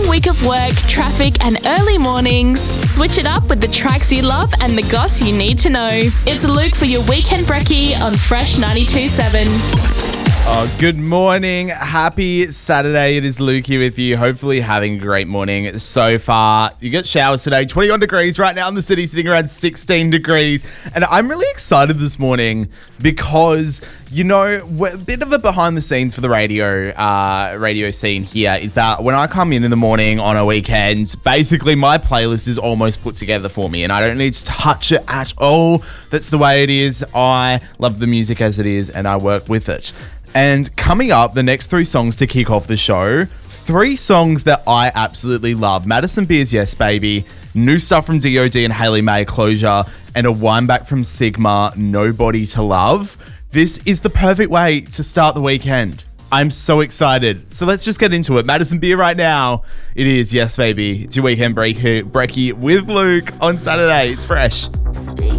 week of work, traffic and early mornings, switch it up with the tracks you love and the goss you need to know. It's Luke for your Weekend Brekkie on Fresh 92.7. Oh, good morning. Happy Saturday. It is Luke here with you. Hopefully having a great morning so far. You get showers today, 21 degrees right now in the city, sitting around 16 degrees. And I'm really excited this morning because, you know, a bit of a behind the scenes for the radio scene here is that when I come in the morning on a weekend, basically my playlist is almost put together for me and I don't need to touch it at all. That's the way it is. I love the music as it is and I work with it. And coming up, the next 3 songs to kick off the show, 3 songs that I absolutely love. Madison Beer's Yes Baby, new stuff from D.O.D. and Hayley May, Closure, and a one back from Sigma, Nobody to Love. This is the perfect way to start the weekend. I'm so excited. So let's just get into it. Madison Beer right now. It is Yes Baby. It's your Weekend Brekkie with Luke on Saturday. It's fresh.